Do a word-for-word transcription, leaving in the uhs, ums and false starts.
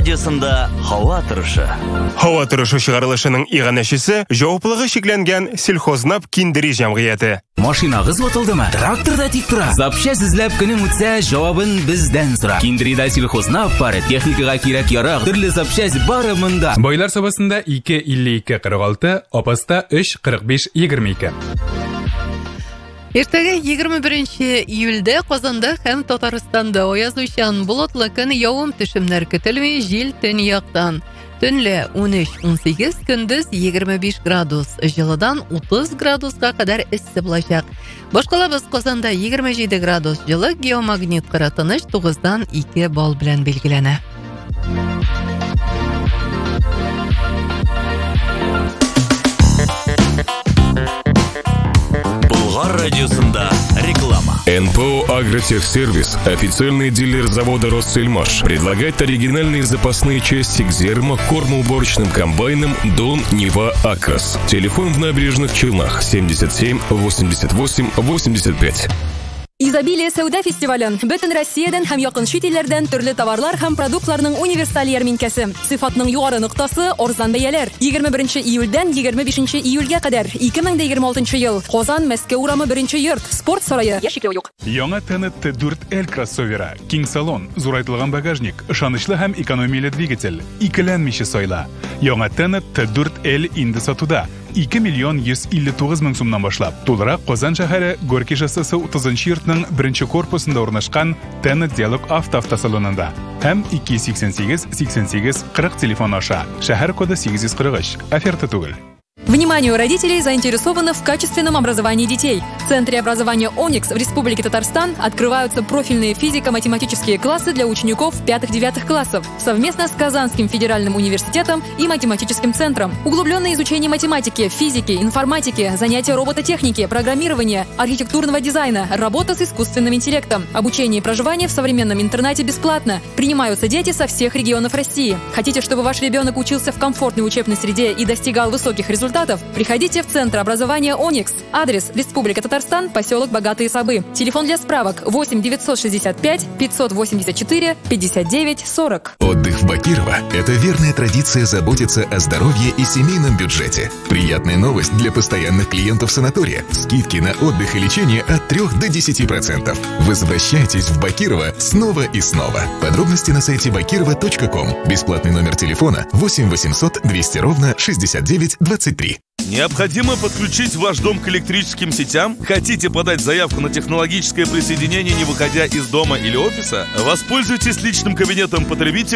радиосында һава торышы. Һава торышы чыгарылышының иганәчесе җаваплылыгы шикләнгән сельхознап киндери җәмгыяте. Машинагыз ватылдымы? Тракторда тик тора. Запчасть эзләп көнең үтсә, җавабын бездән сора. Киндерида сельхознап бары, техникага кирәк ярак, төрле запчасть бары монда. Байлар сабасында ике илле ике кырык алты, апаста өч кырык биш егерме ике. Иртәгә егерме беренче июльдә Казанда һәм Татарстанда аязучан болытлы көн, явым-төшемнәр көтелми, җил төньяктан. Төнлә ун өч - ун сигез, көндез егерме биш градус, җылыдан утыз градуска кадәр эссе булачак. Башкалабыз Казанда егерме җиде градус җылы, геомагнит кыратыныч тугыздан ике балл белән билгеләнә. Болгар радиосында реклама. эн пэ о «Агротехсервис», официальный дилер завода «Россельмаш», предлагает оригинальные запасные части к зерно, кормоуборочным комбайнам «Дон», «Нева», «Акрос». Телефон в Набережных Челнах семьдесят семь восемьдесят восемь восемьдесят пять. Изобилие сәүдә фестивален бөтен Россиядән һәм якын чит илләрдән төрле товарлар һәм продуктларның универсаль ярминкәсе. Сыйфатның югары ноктасы арзан бәяләр. егерме беренче июльдән егерме бишенче июльгә кадәр ике мең егерме алтынчы ел. Казан, Мәскәү урамы беренче йорт, спорт сарае. Яшикләү юк. Яңа Т Н Т дүрт Л кроссоверы, киң салон, зурайтылган багажник, ышанычлы һәм экономияле двигатель, икеләнмичә сайла. Яңа Т Н Т дүрт Л инде сатуда. ике миллион йөз илле тугыз мең сумнан башлап. Тулырак Казан шәһәре Горький шоссесы утызынчы йортның беренче корпусында урнашкан Т Н Диалог авто автосалонында. Һәм ике сиксән сигез сиксән сигез кырык телефон аша. Шәһәр коды сигез йөз кырык өч. Оферта түгел. Вниманию родителей, заинтересованных в качественном образовании детей. В Центре образования «Оникс» в Республике Татарстан открываются профильные физико-математические классы для учеников пятых-девятых классов совместно с Казанским федеральным университетом и математическим центром. Углубленное изучение математики, физики, информатики, занятия робототехники, программирования, архитектурного дизайна, работа с искусственным интеллектом, обучение и проживание в современном интернате бесплатно. Принимаются дети со всех регионов России. Хотите, чтобы ваш ребенок учился в комфортной учебной среде и достигал высоких результатов? Приходите в Центр образования «Оникс». Адрес: Республика Татарстан, поселок Богатые Сабы. Телефон для справок: восемь девятьсот шестьдесят пять пятьсот восемьдесят четыре пятьдесят девять сорок. Отдых в Бакирово – это верная традиция заботиться о здоровье и семейном бюджете. Приятная новость для постоянных клиентов санатория. Скидки на отдых и лечение от трёх до десяти процентов. Возвращайтесь в Бакирово снова и снова. Подробности на сайте бакирова точка ком. Бесплатный номер телефона восемь восемьсот двести ровно шестьдесят девять двадцать три. Необходимо подключить ваш дом к электрическим сетям? Хотите подать заявку на технологическое присоединение, не выходя из дома или офиса? Воспользуйтесь личным кабинетом потребителя